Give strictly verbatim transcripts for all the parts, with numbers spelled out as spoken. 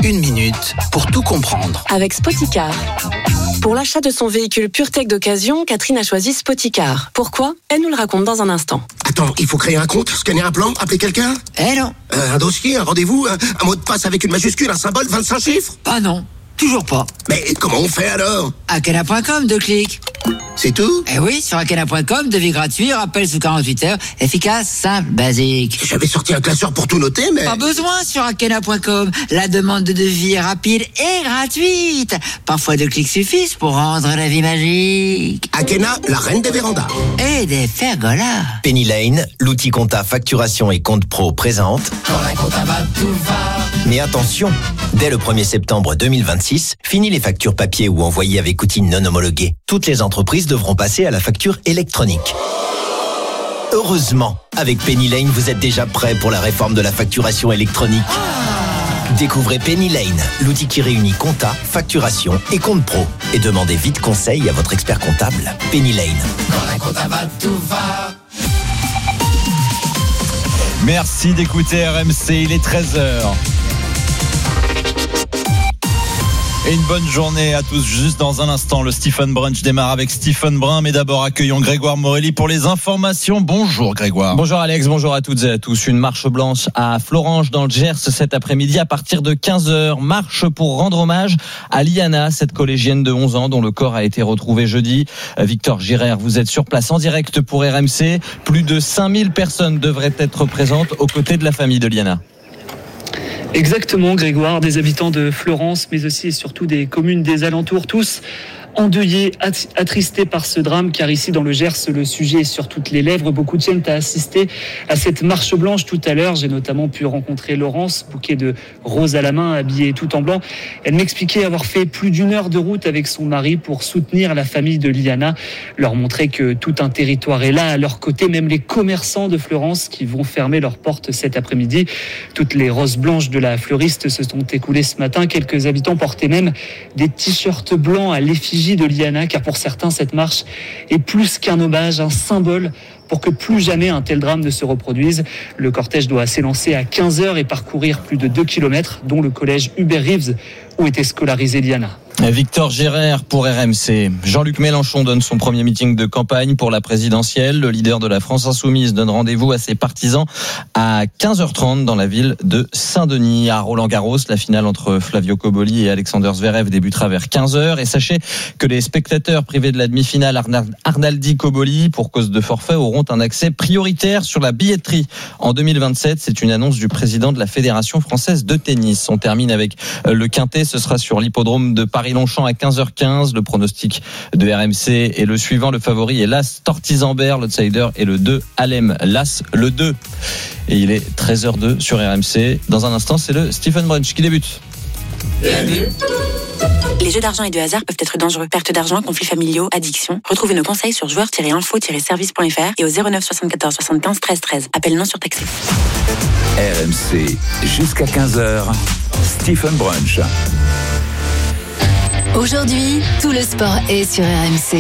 Une minute pour tout comprendre. Avec Spoticar. Pour l'achat de son véhicule PureTech d'occasion, Catherine a choisi Spoticar. Pourquoi ? Elle nous le raconte dans un instant. Attends, il faut créer un compte, scanner un plan, appeler quelqu'un ? Eh non. Euh, un dossier, un rendez-vous, un, un mot de passe avec une majuscule, un symbole, vingt-cinq chiffres ? Ah non, toujours pas. Mais comment on fait alors ? Akena point com, deux clics. C'est tout ? Eh oui, sur Akena point com, devis gratuit, rappel sous quarante-huit heures, efficace, simple, basique. J'avais sorti un classeur pour tout noter, mais... Pas besoin sur Akena point com. La demande de devis est rapide et gratuite. Parfois deux clics suffisent pour rendre la vie magique. Akena, la reine des vérandas. Et des pergolas. Penny Lane, l'outil compta facturation et compte pro présente. Quand la compta va, tout va. Mais attention, dès le premier septembre deux mille vingt-six, fini les factures papier ou envoyées avec outils non homologués. Toutes les entreprises devront passer à la facture électronique. Heureusement, avec Penny Lane, vous êtes déjà prêt pour la réforme de la facturation électronique. Découvrez Penny Lane, l'outil qui réunit compta, facturation et compte pro. Et demandez vite conseil à votre expert comptable. Penny Lane. Quand la compta va, tout va. Merci d'écouter R M C, il est treize heures. Et une bonne journée à tous. Juste dans un instant, le Stephen Brunch démarre avec Stephen Brun. Mais d'abord, accueillons Grégoire Morelli pour les informations. Bonjour Grégoire. Bonjour Alex, bonjour à toutes et à tous. Une marche blanche à Florange dans le Gers cet après-midi à partir de quinze heures. Marche pour rendre hommage à Liana, cette collégienne de onze ans dont le corps a été retrouvé jeudi. Victor Girard, vous êtes sur place en direct pour R M C. Plus de cinq mille personnes devraient être présentes aux côtés de la famille de Liana. Exactement Grégoire, des habitants de Florence mais aussi et surtout des communes des alentours, tous endeuillés, attristés par ce drame, car ici dans le Gers, le sujet est sur toutes les lèvres. Beaucoup tiennent à assister à cette marche blanche tout à l'heure. J'ai notamment pu rencontrer Laurence, bouquet de roses à la main, habillée tout en blanc. Elle m'expliquait avoir fait plus d'une heure de route avec son mari pour soutenir la famille de Liana, leur montrer que tout un territoire est là à leur côté, même les commerçants de Florence qui vont fermer leurs portes cet après-midi. Toutes les roses blanches de la fleuriste se sont écoulées ce matin. Quelques habitants portaient même des t-shirts blancs à l'effigie de Liana, car pour certains cette marche est plus qu'un hommage, un symbole pour que plus jamais un tel drame ne se reproduise. Le cortège doit s'élancer à quinze heures et parcourir plus de deux kilomètres, dont le collège Hubert Reeves où était scolarisée Liana. Victor Girard pour R M C. Jean-Luc Mélenchon donne son premier meeting de campagne pour la présidentielle. Le leader de la France Insoumise donne rendez-vous à ses partisans à quinze heures trente dans la ville de Saint-Denis. À Roland-Garros, la finale entre Flavio Cobolli et Alexander Zverev débutera vers quinze heures. Et sachez que les spectateurs privés de la demi-finale Arnaldi Cobolli, pour cause de forfait, auront un accès prioritaire sur la billetterie en deux mille vingt-sept. C'est une annonce du président de la Fédération française de tennis. On termine avec le quintet. Ce sera sur l'hippodrome de Paris-Longchamp à quinze heures quinze. Le pronostic de R M C est le suivant. Le favori est l'As Tortizambert, l'outsider est le deux Alem. L'As, le deux. Et il est treize heures deux sur R M C. Dans un instant, c'est le Stephen Brunch qui débute. Les jeux d'argent et de hasard peuvent être dangereux. Perte d'argent, conflits familiaux, addiction. Retrouvez nos conseils sur joueurs tiret info tiret service point f r et au zéro neuf soixante-quatorze soixante-quinze treize treize. Appel non surtaxé. R M C, jusqu'à quinze heures, Stephen Brunch. Aujourd'hui, tout le sport est sur R M C.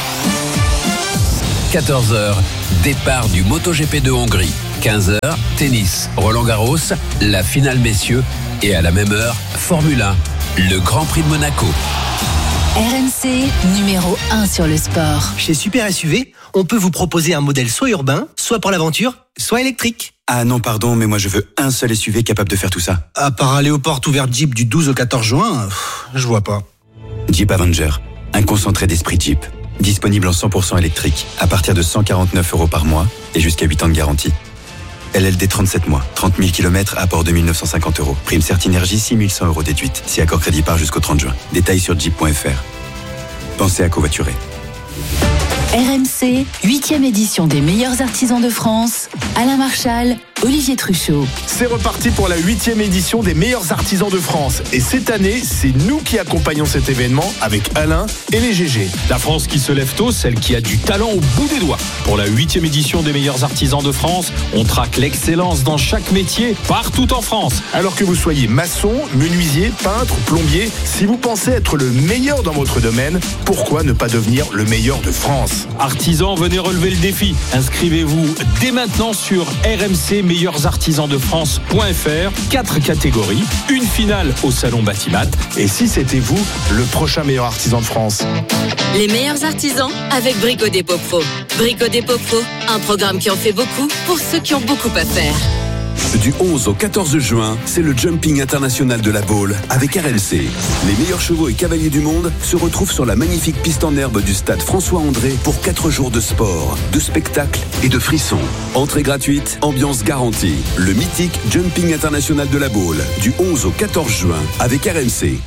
quatorze heures, départ du MotoGP de Hongrie. quinze heures, tennis, Roland-Garros, la finale messieurs. Et à la même heure, Formule un, le Grand Prix de Monaco. R M C, numéro un sur le sport. Chez Super S U V, on peut vous proposer un modèle soit urbain, soit pour l'aventure, soit électrique. Ah non, pardon, mais moi je veux un seul S U V capable de faire tout ça. À part aller aux portes ouvertes Jeep du douze au quatorze juin, pff, je vois pas. Jeep Avenger, un concentré d'esprit Jeep. Disponible en cent pour cent électrique, à partir de cent quarante-neuf euros par mois et jusqu'à huit ans de garantie. L L D trente-sept mois, trente mille kilomètres, apport deux mille neuf cent cinquante euros. Prime Certinergie, six mille cent euros déduite. Si accord crédit part jusqu'au trente juin. Détails sur jeep point f r. Pensez à covoiturer. R M C, huitième édition des meilleurs artisans de France. Alain Marchal, Olivier Truchot. C'est reparti pour la huitième édition des meilleurs artisans de France. Et cette année, c'est nous qui accompagnons cet événement avec Alain et les G G. La France qui se lève tôt, celle qui a du talent au bout des doigts. Pour la huitième édition des meilleurs artisans de France, on traque l'excellence dans chaque métier, partout en France. Alors que vous soyez maçon, menuisier, peintre, plombier, si vous pensez être le meilleur dans votre domaine, pourquoi ne pas devenir le meilleur de France ? Artisans, venez relever le défi. Inscrivez-vous dès maintenant sur r m c meilleurs artisans de France point f r. Quatre catégories, une finale au salon Batimat. Et si c'était vous, le prochain meilleur artisan de France? Les meilleurs artisans avec Brico Dépôt Pro. Brico Dépôt Pro, un programme qui en fait beaucoup pour ceux qui ont beaucoup à faire. Du onze au quatorze juin, c'est le Jumping International de la Baule avec R M C. Les meilleurs chevaux et cavaliers du monde se retrouvent sur la magnifique piste en herbe du stade François-André pour quatre jours de sport, de spectacles et de frissons. Entrée gratuite, ambiance garantie. Le mythique Jumping International de la Baule, du onze au quatorze juin avec R M C.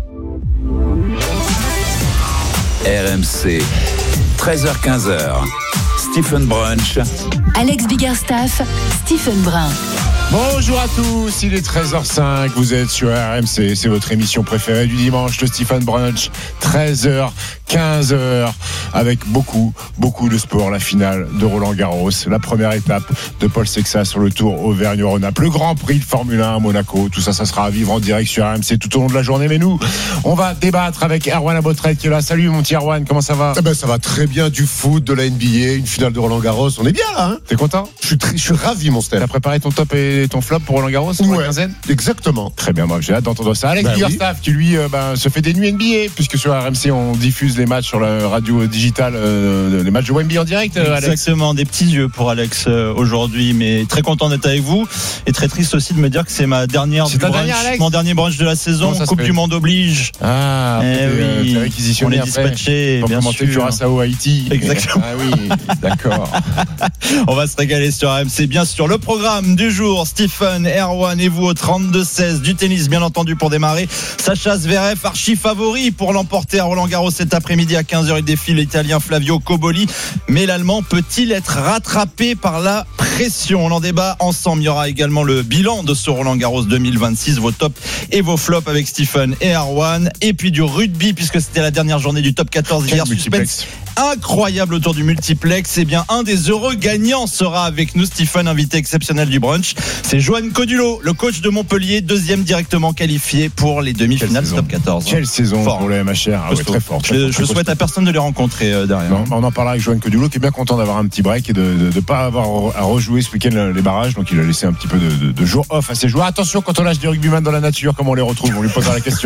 R M C, treize heures quinze. Stephen Brunch. Alex Biggerstaff, Stephen Brun. Bonjour à tous, il est treize heures cinq, vous êtes sur R M C, c'est votre émission préférée du dimanche, le Stephen Brunch, treize heures, quinze heures, avec beaucoup, beaucoup de sport, la finale de Roland Garros, la première étape de Paul Sexas sur le Tour Auvergne-Rhône-Alpes, le Grand Prix de Formule un à Monaco, tout ça, ça sera à vivre en direct sur R M C tout au long de la journée, mais nous, on va débattre avec Erwan Abotret qui est là. Salut mon petit Erwan, comment ça va? Eh ben, ça va très bien, du foot, de la N B A, une finale de Roland Garros, on est bien là, hein? T'es content? Je suis, très, je suis ravi mon Steph. T'as préparé ton top et ton flop pour Roland Garros? Ouais, exactement. Très bien, moi j'ai hâte d'entendre ça. Alex Biggerstaff, oui, qui lui euh, ben, se fait des nuits N B A, puisque sur R M C on diffuse les matchs sur la radio digitale, euh, les matchs de Wembley en direct. Euh, Alex. Exactement, des petits yeux pour Alex euh, aujourd'hui, mais très content d'être avec vous et très triste aussi de me dire que c'est ma dernière, c'est ta brunch, dernière, Alex, mon dernier brunch de la saison. Coupe du Monde oblige. Ah, eh euh, oui, t'es réquisitionné, on est dispatché. Pour commenter Curaçao Haïti. Exactement. Ah oui, d'accord. On va se régaler sur R M C. Bien sûr, le programme du jour, Stephen, Erwan et vous au trente-deux seize, du tennis bien entendu pour démarrer. Sacha Zverev, archi favori pour l'emporter à Roland Garros cet après-midi à quinze heures. Il défie l'Italien Flavio Cobolli, mais l'Allemand peut-il être rattrapé par la pression? On en débat ensemble. Il y aura également le bilan de ce Roland Garros deux mille vingt-six, vos tops et vos flops avec Stephen et Erwan, et puis du rugby puisque c'était la dernière journée du top quatorze hier. Suspense incroyable autour du multiplex. Eh bien, un des heureux gagnants sera avec nous. Stephen, invité exceptionnel du brunch, c'est Johan Codulot, le coach de Montpellier, deuxième directement qualifié pour les demi-finales top quatorze. Quelle saison fort. Pour les M H R, ah ouais, très fort. Je, je souhaite à personne de les rencontrer euh, derrière. Non, on en parlera avec Johan Codulot qui est bien content d'avoir un petit break et de ne pas avoir à rejouer ce week-end les barrages, donc il a laissé un petit peu de, de, de jour off à ses joueurs. Attention quand on lâche des rugbyman dans la nature, comment on les retrouve, on lui posera la question.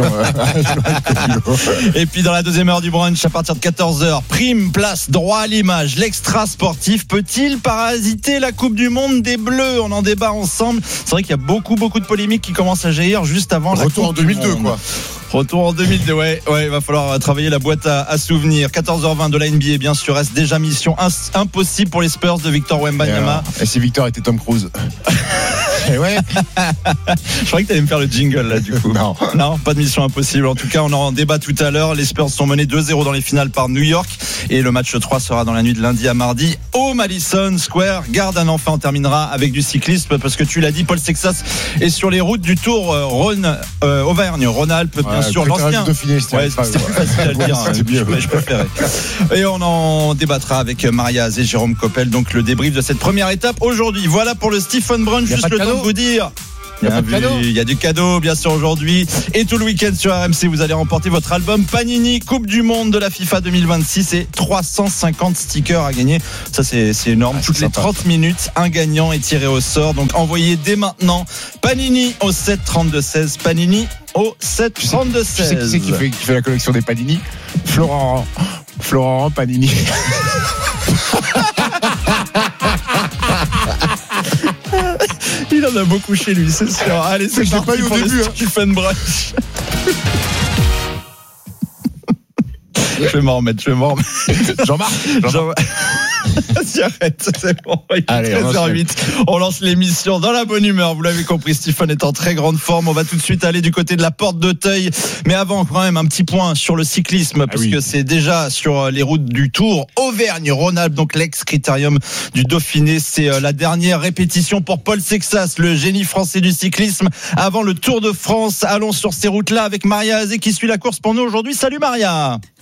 Et puis dans la deuxième heure du brunch à partir de quatorze heures, prime, place, droit à l'image. L'extra sportif peut-il parasiter la Coupe du Monde des Bleus? On en débat ensemble. C'est vrai qu'il y a beaucoup beaucoup de polémiques qui commencent à jaillir juste avant la Retour Coupe en deux mille deux, du Monde. quoi. Retour en deux mille deux, ouais, ouais, il va falloir travailler la boîte à, à souvenirs. quatorze heures vingt de la N B A, bien sûr, reste déjà mission ins- impossible pour les Spurs de Victor Wembanyama. Et, et si Victor était Tom Cruise? Et ouais. Je croyais que tu allais me faire le jingle là du coup. Non. Non, pas de mission impossible. En tout cas, on en débat tout à l'heure. Les Spurs sont menés deux zéro dans les finales par New York et le match trois sera dans la nuit de lundi à mardi au Madison Square Garden. Enfin, on terminera avec du cyclisme parce que tu l'as dit, Paul Sexas est sur les routes du Tour euh, Rhône, euh, Auvergne-Rhône-Alpes, bien ouais, sûr. L'ancien. Dauphiné, c'était ouais, c'est plus facile à le dire. Ouais, hein, je, je préférais. Et on en débattra avec Maria Azé, Jérôme Coppel. Donc le débrief de cette première étape aujourd'hui. Voilà pour le Stephen Brunch. Juste le temps de vous dire. Il y, a il y a du cadeau bien sûr aujourd'hui et tout le week-end sur R M C vous allez remporter votre album Panini Coupe du Monde de la FIFA deux mille vingt-six et trois cent cinquante stickers à gagner. Ça c'est, c'est énorme. Ah, Toutes les sympa. trente minutes un gagnant est tiré au sort, donc envoyez dès maintenant Panini au sept trente-deux seize. Panini au sept trente-deux seize. Tu sais qui c'est qui fait, qui fait la collection des Panini? Florent Florent Panini. Il en a beaucoup chez lui, c'est sûr. Allez, c'est parti pas eu pour au début, le Stephen Brunch. Je vais m'en remettre, je vais m'en remettre. Jean-Marc, Jean-Marc. Vas-y, arrête, c'est bon. Allez, treize heures huit. On lance l'émission dans la bonne humeur. Vous l'avez compris, Stephen est en très grande forme. On va tout de suite aller du côté de la Porte d'Auteuil. Mais avant, quand même, un petit point sur le cyclisme, parce ah oui. que c'est déjà sur les routes du Tour Auvergne-Rhône-Alpes, donc l'ex-critérium du Dauphiné. C'est la dernière répétition pour Paul Sexas, le génie français du cyclisme, avant le Tour de France. Allons sur ces routes-là avec Maria Azé qui suit la course pour nous aujourd'hui. Salut Maria.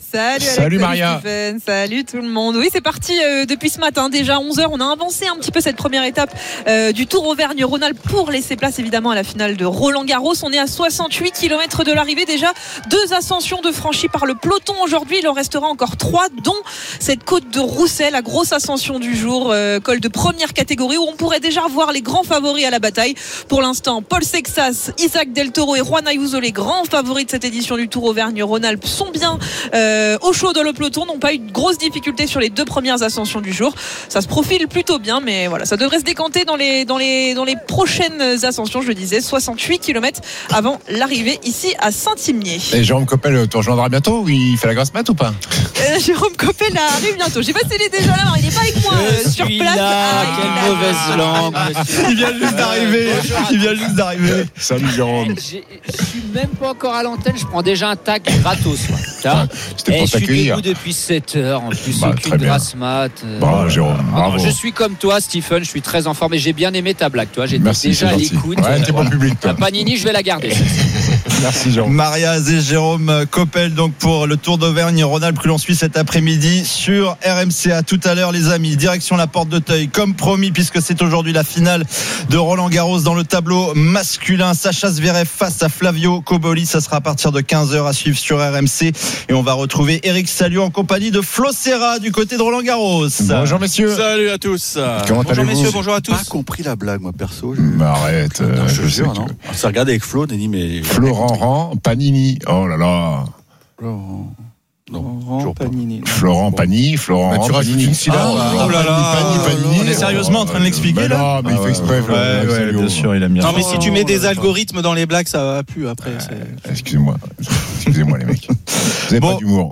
Salut Alex, Salut Maria. Stephen, salut tout le monde. Oui, c'est parti euh, depuis ce matin, déjà onze heures. On a avancé un petit peu cette première étape euh, du Tour Auvergne-Rhône-Alpes pour laisser place évidemment à la finale de Roland-Garros. On est à soixante-huit kilomètres de l'arrivée. Déjà deux ascensions de franchies par le peloton aujourd'hui. Il en restera encore trois, dont cette côte de Roussel, la grosse ascension du jour, euh, col de première catégorie où on pourrait déjà voir les grands favoris à la bataille. Pour l'instant, Paul Sexas, Isaac Del Toro et Juan Ayuso, les grands favoris de cette édition du Tour Auvergne-Rhône-Alpes, sont bien euh, au chaud dans le peloton, n'ont pas eu de grosses difficultés sur les deux premières ascensions du jour. Ça se profile plutôt bien, mais voilà, ça devrait se décanter dans les, dans les, dans les prochaines ascensions, je le disais, soixante-huit kilomètres avant l'arrivée ici à Saint-Imier. Et Jérôme Coppel te rejoindra bientôt ou il fait la grasse mat ou pas? euh, Jérôme Coppel arrive bientôt. Je sais pas s'il est déjà là, il n'est pas avec moi euh, sur place. Là, ah, quelle mauvaise langue. Il vient juste d'arriver. Il vient juste d'arriver. Salut Jérôme. Je suis même pas encore à l'antenne, je prends déjà un tac gratos. Ah, c'était pour je suis t'accueillir. debout depuis sept heures, en plus Bah, aucune très bien. grasse mat. euh, Bravo Jérôme, bravo. Alors, je suis comme toi, Stephen, je suis très en forme et j'ai bien aimé ta blague. Toi, j'étais Merci, déjà c'est à gentil. l'écoute. Ouais, t'es bon public, toi. La Panini, je vais la garder. Merci Jérôme. Maria et Jérôme Coppel donc pour le Tour d'Auvergne-Rhône-Alpes que l'on suit cet après-midi sur R M C. À tout à l'heure les amis, direction la Porte d'Auteuil comme promis puisque c'est aujourd'hui la finale de Roland-Garros dans le tableau masculin. Sacha Zverev face à Flavio Cobolli, ça sera à partir de quinze heures à suivre sur R M C et on va retrouver Eric Salio en compagnie de Flo Serra du côté de Roland-Garros. Bonjour messieurs. Salut à tous. Comment bonjour allez-vous? messieurs, bonjour à tous. Pas compris la blague, moi perso. Je... Bah, arrête. Non, euh, je je sais jure, que non. tu- On s'est regardé avec Flo, on a dit mais. Florent Rand, Panini. Oh là là. Florent. Non, Florent Panini. Florent Pani, Florent Bah, tu Rand, rajoutes Panini. une syllabe. Ah, Oh là là. Pani, Pani, Pani. On est sérieusement en train de l'expliquer Mais là non, mais il fait exprès. Florent, Ouais, ouais, Salio. bien sûr, il aime bien. Non mais si tu mets des algorithmes dans les blagues, ça va plus après. c'est- Excusez-moi. Excusez-moi les mecs. Vous avez Bon. pas d'humour.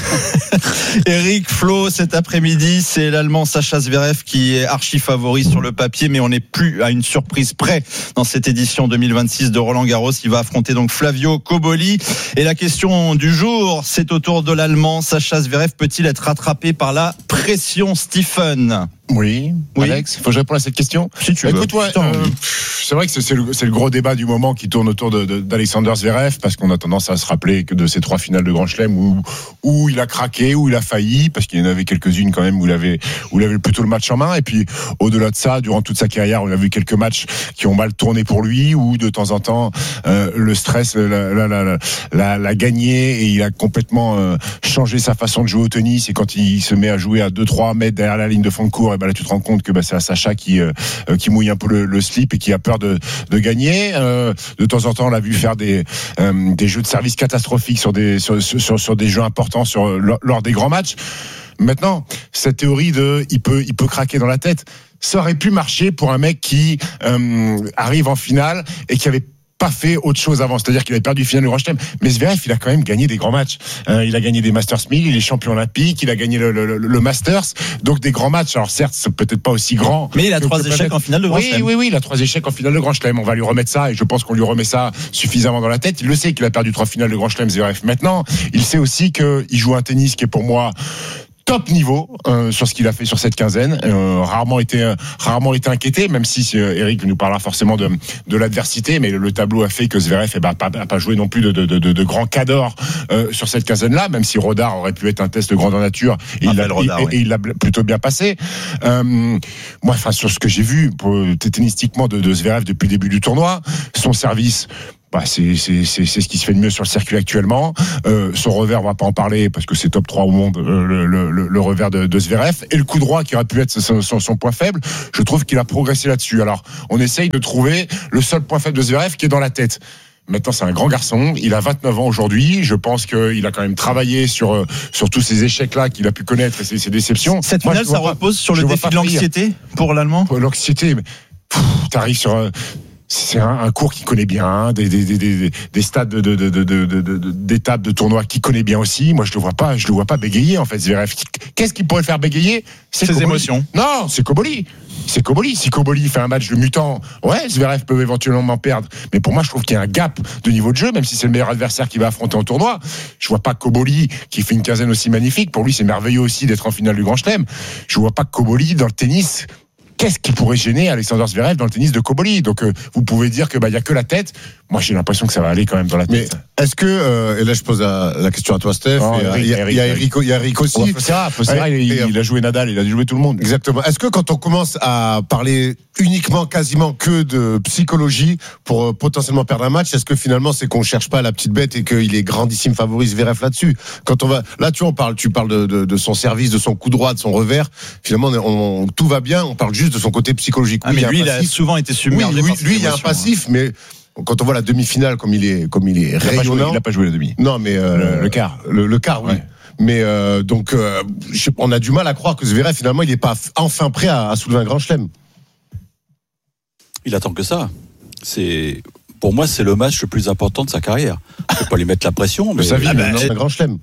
Eric, Flo, cet après-midi, c'est l'Allemand Sacha Zverev qui est archi favori sur le papier, mais on n'est plus à une surprise près dans cette édition deux mille vingt-six de Roland-Garros. Il va affronter donc Flavio Cobolli. Et la question du jour, c'est au tour de l'Allemand. Sacha Zverev peut-il être rattrapé par la pression, Stephen? Oui, Oui. Alex, faut que je réponde à cette question. Si tu Bah, veux. écoute, ouais, Si t'as euh, envie. pff, c'est vrai que c'est, c'est le, c'est le gros débat du moment qui tourne autour de, de, d'Alexander Zverev, parce qu'on a tendance à se rappeler que de ces trois finales de Grand Chelem où, où il a craqué, où il a failli, parce qu'il y en avait quelques-unes quand même où il avait, où il avait plutôt le match en main. Et puis, au-delà de ça, durant toute sa carrière, on a vu quelques matchs qui ont mal tourné pour lui, où de temps en temps, euh, le stress l'a, l'a, l'a, l'a, l'a gagné et il a complètement euh, changé sa façon de jouer au tennis. Et quand il se met à jouer à deux trois mètres derrière la ligne de fond de cours, et ben là, tu te rends compte que bah, c'est à Sacha qui euh, qui mouille un peu le, le slip et qui a peur de, de gagner. Euh, de temps en temps, on l'a vu faire des euh, des jeux de service catastrophiques sur des sur sur, sur des jeux importants sur lors, lors des grands matchs. Maintenant, cette théorie de il peut il peut craquer dans la tête, ça aurait pu marcher pour un mec qui euh, arrive en finale et qui avait pas fait autre chose avant, c'est-à-dire qu'il avait perdu le final du Grand Chelem, mais Zverev il a quand même gagné des grands matchs. Euh, il a gagné des Masters mille, il est champion olympique, il a gagné le, le, le, le Masters, donc des grands matchs. Alors certes, c'est peut-être pas aussi grand, mais il a que- trois que échecs peut-être- en finale de Grand oui, Chelem. Oui, oui, il a trois échecs en finale de Grand Chelem. On va lui remettre ça et je pense qu'on lui remet ça suffisamment dans la tête. Il le sait qu'il a perdu trois finales de Grand Chelem, Zverev. Maintenant, il sait aussi qu'il joue un tennis qui est pour moi top niveau euh, sur ce qu'il a fait sur cette quinzaine, euh, rarement été euh, rarement été inquiété, même si euh, Eric nous parlera forcément de de l'adversité, mais le, le tableau a fait que Zverev eh ben, pas, pas joué non plus de de de, de grands cadors euh, sur cette quinzaine-là, même si Rodar aurait pu être un test de grandeur nature et il l'a Rodar, et, oui. et il l'a plutôt bien passé. Euh, moi, enfin sur ce que j'ai vu pour, tennistiquement de, de Zverev depuis le début du tournoi, son service. Bah c'est, c'est, c'est, c'est ce qui se fait de mieux sur le circuit actuellement. Euh, son revers, on va pas en parler parce que c'est top trois au monde, euh, le, le, le revers de, de Zverev. Et le coup droit qui aurait pu être son, son, son point faible, je trouve qu'il a progressé là-dessus. Alors, on essaye de trouver le seul point faible de Zverev qui est dans la tête. Maintenant, c'est un grand garçon. Il a vingt-neuf ans aujourd'hui. Je pense qu'il a quand même travaillé sur, sur tous ces échecs-là qu'il a pu connaître et ces, ces déceptions. Cette Moi, finale, je vois ça pas- repose sur je le vois défi pas de l'anxiété pour l'Allemand. L'anxiété, mais pff, t'arrives sur un, c'est un, un cours qu'il connaît bien, hein, des, des, des, des, des stades de, de, de, de, de, de, de, d'étapes de tournoi qu'il connaît bien aussi. Moi, je le vois pas, je le vois pas bégayer en fait. Zverev, qu'est-ce qui pourrait le faire bégayer? C'est Ses Cobolli. émotions. Non, c'est Cobolli. C'est Cobolli. Si Cobolli fait un match de mutant, ouais, Zverev peut éventuellement perdre. Mais pour moi, je trouve qu'il y a un gap de niveau de jeu, même si c'est le meilleur adversaire qu'il va affronter en tournoi. Je vois pas Cobolli qui fait une quinzaine aussi magnifique. Pour lui, c'est merveilleux aussi d'être en finale du Grand Chelem. Je vois pas Cobolli dans le tennis. Qu'est-ce qui pourrait gêner Alexander Zverev dans le tennis de Cobolli? Donc, euh, vous pouvez dire que bah, y a que la tête. Moi, j'ai l'impression que ça va aller quand même dans la tête. Mais Est-ce que, euh, et là je pose la, la question à toi Steph, Oh, et, Eric, il y a, Eric, il y a Eric. Eric, il y a Eric aussi. Ouais, Fossera, Fossera, Ouais, il, et, il a joué Nadal, il a joué tout le monde. Exactement. Est-ce que quand on commence à parler uniquement, quasiment que de psychologie pour euh, potentiellement perdre un match, est-ce que finalement c'est qu'on cherche pas la petite bête et qu'il est grandissime favori Zverev là-dessus? Quand on va, là tu vois, on parle, tu parles de, de, de son service, de son coup droit, de son revers. Finalement, on, on, tout va bien. On parle juste de son côté psychologique. Ah, Oui, mais il y a un lui, il a passif. souvent été submergé. Oui, oui, par cette lui, il y a un émotion, passif, mais quand on voit la demi-finale comme il est, comme il est Il a pas joué, rayonnant. il a pas joué la demi. Non, mais euh, Le- le quart. le, le quart, oui. Ouais. Mais euh, donc, euh, je- on a du mal à croire que Zverev finalement, il n'est pas f- enfin prêt à, à soulever un grand chelem. Il attend que ça. C'est, pour moi, c'est le match le plus important de sa carrière. Je ne vais pas lui mettre la pression, mais sa vie, Ah ben, maintenant, c'est un grand chelem.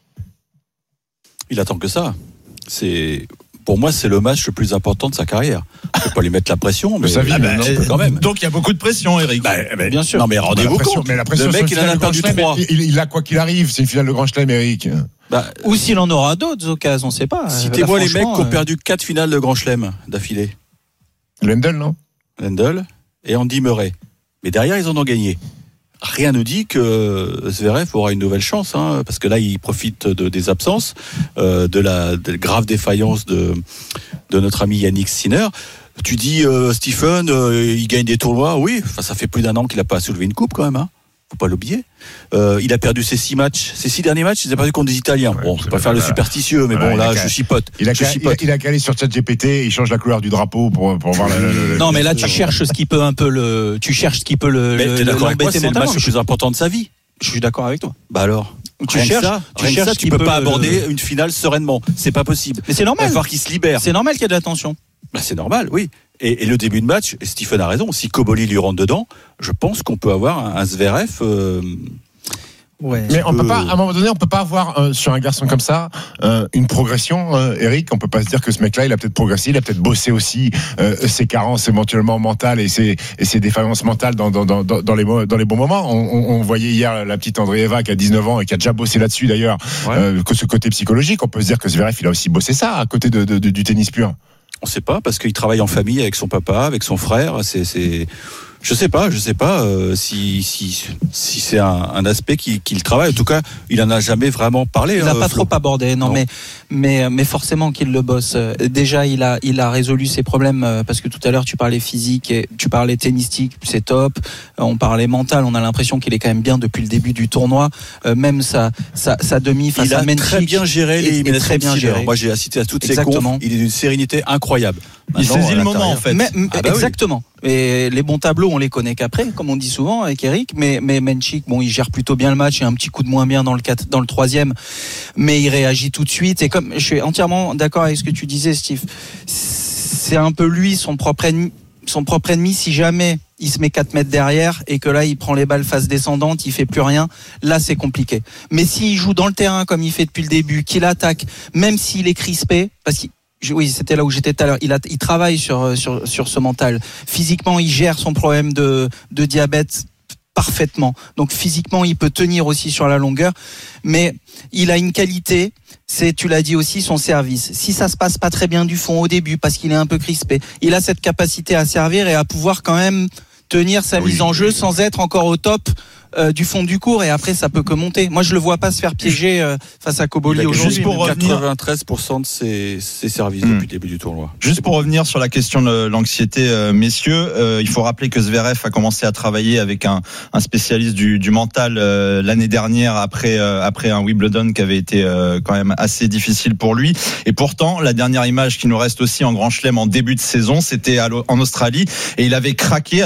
il attend que ça. C'est, pour moi, c'est le match le plus important de sa carrière. Je ne vais pas lui mettre la pression, mais sa vie, Ah ben, maintenant. je peux quand même. Donc il y a beaucoup de pression, Eric. Bah, bah, Bien sûr. Non, mais rendez-vous La pression- compte. mais la pression Le sur mec, une il en finale a de Grand perdu Chelem, trois. Il, il, il a quoi qu'il arrive, c'est une finale de Grand Chelem, Eric. Bah, Ou s'il en aura d'autres occasions, on sait pas. citez-moi Là, les mecs qui ont franchement, perdu quatre finales de Grand Chelem d'affilée. Lendl, non? Lendl et Andy Murray. Mais derrière, ils en ont gagné. Rien ne dit que Zverev aura une nouvelle chance, hein, parce que là, il profite de, des absences, euh, de la de grave défaillance de, de notre ami Yannick Sinner. Tu dis, euh, Stephen, euh, il gagne des tournois, oui, enfin, ça fait plus d'un an qu'il n'a pas soulevé une coupe quand même, hein. Faut pas l'oublier. Euh, il a perdu ses six matchs, ses six derniers matchs, il a perdu contre des Italiens. Ouais, bon, je vais pas faire le voilà. superstitieux, mais Voilà, bon, il a là, qu'à- je chipote. Il a, je qu'à- il, a, chipote. il a calé sur ChatGPT, il change la couleur du drapeau pour, pour voir la, la- la- Non, mais là, tu cherches ce qui peut un peu le, tu cherches ce qui peut le, Mais le- t'es d'accord avec moi, l'embêter c'est le match mentalement. le plus important de sa vie. Je suis d'accord avec toi. Bah alors, Tu rien que cherches- ça, tu rien que cherches ça, ce tu qui peux peut pas le- aborder une finale sereinement. C'est pas possible. Mais c'est Il va normal. falloir qu'il se libère. C'est normal qu'il y ait de la tension. Bah, c'est normal, oui. Et, et le début de match, et Stephen a raison, si Koboli lui rentre dedans, je pense qu'on peut avoir un, un Zverev. Euh, Ouais. Mais on peu- peut pas, à un moment donné, on peut pas avoir euh, sur un garçon comme ça euh, une progression, euh, Eric. On peut pas se dire que ce mec-là, il a peut-être progressé, il a peut-être bossé aussi euh, ses carences éventuellement mentales et ses, et ses défaillances mentales dans, dans, dans, dans, les, mo- dans les bons moments. On, on, on voyait hier la petite Andreeva qui a dix-neuf ans et qui a déjà bossé là-dessus d'ailleurs, Ouais. euh, que ce côté psychologique. On peut se dire que Zverev, il a aussi bossé ça à côté de, de, de- du tennis pur. on sait pas, parce qu'il travaille en famille avec son papa, avec son frère. C'est, c'est, je sais pas, je sais pas euh, si, si, si c'est un, un aspect qu'il, qu'il travaille. En tout cas, il en a jamais vraiment parlé. Il n'a hein, pas Flo. trop abordé, non, Non. mais mais mais forcément qu'il le bosse. Euh, Déjà, il a il a résolu ses problèmes euh, parce que tout à l'heure tu parlais physique, et tu parlais tennistique, c'est top. Euh, On parlait mental, on a l'impression qu'il est quand même bien depuis le début du tournoi. Euh, même sa sa, sa demi face Il à a Menchik très bien géré est- les est éliminations très de bien Sinner. géré. Moi, j'ai assisté à toutes ces Exactement. confs. Il est d'une sérénité incroyable. Il Maintenant, saisit à le moment, l'intérieur. en fait. Mais, Ah bah oui. exactement. Et les bons tableaux, on les connaît qu'après, comme on dit souvent avec Eric. Mais, mais Menchik, bon, il gère plutôt bien le match. Il y a un petit coup de moins bien dans le quatre, dans le troisième, mais il réagit tout de suite. Et comme je suis entièrement d'accord avec ce que tu disais, Steve, c'est un peu lui son propre ennemi. Son propre ennemi, si jamais il se met quatre mètres derrière et que là il prend les balles face descendante, il fait plus rien, là c'est compliqué. Mais s'il joue dans le terrain comme il fait depuis le début, qu'il attaque, même s'il est crispé, parce qu'il Je- oui, c'était là où j'étais tout à l'heure. Il, a, il travaille sur, sur, sur ce mental. Physiquement, il gère son problème de, de diabète parfaitement. Donc physiquement, il peut tenir aussi sur la longueur. Mais il a une qualité, c'est, tu l'as dit aussi, son service. Si ça se passe pas très bien du fond au début, parce qu'il est un peu crispé, il a cette capacité à servir et à pouvoir quand même tenir sa Oui. mise en jeu sans être encore au top euh, du fond du cours. Et après, ça peut que monter. Moi, je le vois pas se faire piéger euh, face à Koboli Il a aujourd'hui. Juste pour mais- revenir- quatre-vingt-treize pour cent de ses, ses services Hmm. depuis le début du tournoi. Juste pour revenir sur la question de l'anxiété, euh, messieurs, euh, il faut rappeler que Zverev a commencé à travailler avec un, un spécialiste du, du mental euh, l'année dernière après euh, après un Wimbledon qui avait été euh, quand même assez difficile pour lui. Et pourtant, la dernière image qui nous reste aussi en Grand Chelem en début de saison, c'était à l'O- en Australie et il avait craqué.